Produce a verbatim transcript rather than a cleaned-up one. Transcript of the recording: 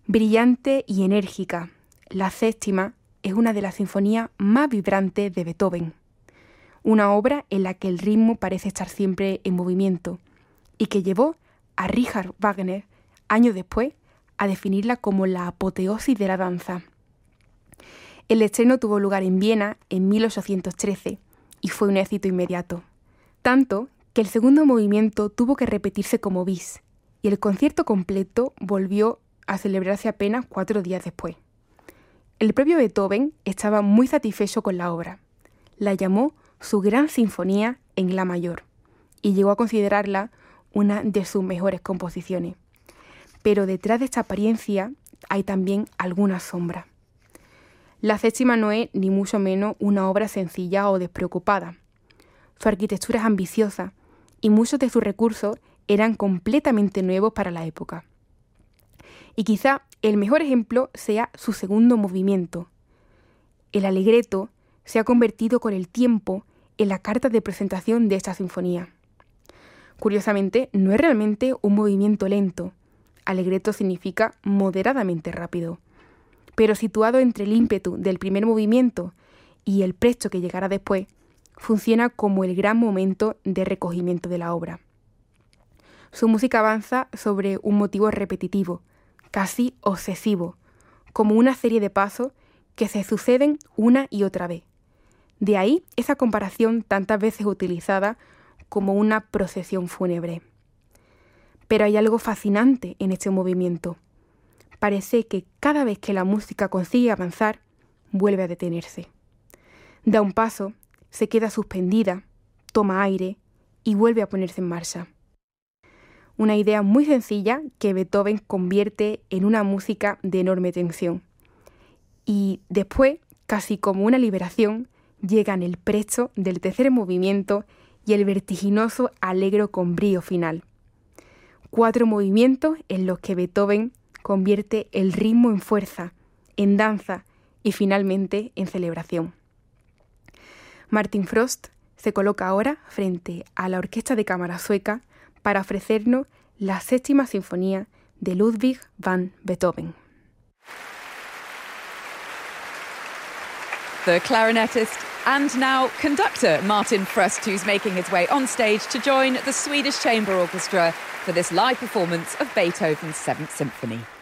Brillante y enérgica, la séptima es una de las sinfonías más vibrantes de Beethoven. Una obra en la que el ritmo parece estar siempre en movimiento y que llevó a Richard Wagner, años después, a definirla como la apoteosis de la danza. El estreno tuvo lugar en Viena en mil ochocientos trece y fue un éxito inmediato, tanto que el segundo movimiento tuvo que repetirse como bis y el concierto completo volvió a celebrarse apenas cuatro días después. El propio Beethoven estaba muy satisfecho con la obra. La llamó su gran sinfonía en la mayor y llegó a considerarla una de sus mejores composiciones. Pero detrás de esta apariencia hay también algunas sombras. La séptima no es ni mucho menos una obra sencilla o despreocupada. Su arquitectura es ambiciosa y muchos de sus recursos eran completamente nuevos para la época. Y quizá el mejor ejemplo sea su segundo movimiento. El allegretto se ha convertido con el tiempo en la carta de presentación de esta sinfonía. Curiosamente, no es realmente un movimiento lento. Allegretto significa moderadamente rápido. Pero situado entre el ímpetu del primer movimiento y el presto que llegará después, funciona como el gran momento de recogimiento de la obra. Su música avanza sobre un motivo repetitivo, casi obsesivo, como una serie de pasos que se suceden una y otra vez. De ahí esa comparación tantas veces utilizada como una procesión fúnebre. Pero hay algo fascinante en este movimiento. Parece que cada vez que la música consigue avanzar, vuelve a detenerse. Da un paso, se queda suspendida, toma aire y vuelve a ponerse en marcha. Una idea muy sencilla que Beethoven convierte en una música de enorme tensión. Y después, casi como una liberación, llegan el presto del tercer movimiento y el vertiginoso allegro con brío final. Cuatro movimientos en los que Beethoven convierte el ritmo en fuerza, en danza y finalmente en celebración. Martin Frost se coloca ahora frente a la Orquesta de Cámara Sueca para ofrecernos la séptima sinfonía de Ludwig van Beethoven. The clarinetist and now conductor Martin Fröst, who's making his way on stage to join the Swedish Chamber Orchestra for this live performance of Beethoven's Seventh Symphony.